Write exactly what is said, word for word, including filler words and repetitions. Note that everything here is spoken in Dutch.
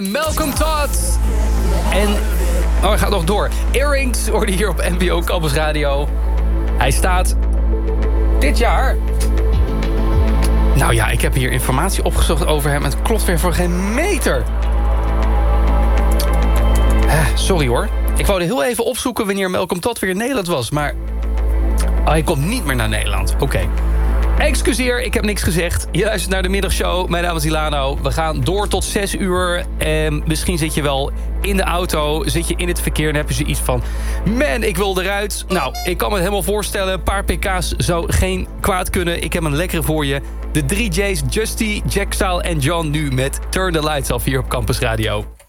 Malcolm Todd. En, oh, hij gaat nog door. Earrings hoorde hier op N P O Campus Radio. Hij staat dit jaar... Nou ja, ik heb hier informatie opgezocht over hem. Het klopt weer voor geen meter. Eh, sorry hoor. Ik wou heel even opzoeken wanneer Malcolm Todd weer in Nederland was. Maar oh, hij komt niet meer naar Nederland. Oké. Okay. Excuseer, ik heb niks gezegd. Je luistert naar de middagshow. Mijn naam is Ilano. We gaan door tot zes uur. En misschien zit je wel in de auto. Zit je in het verkeer en heb je zoiets van... Man, ik wil eruit. Nou, ik kan me het helemaal voorstellen. Een paar pk's zou geen kwaad kunnen. Ik heb een lekkere voor je. De drie J's, Justy, Jack Style en John nu met Turn the Lights Off hier op Campus Radio.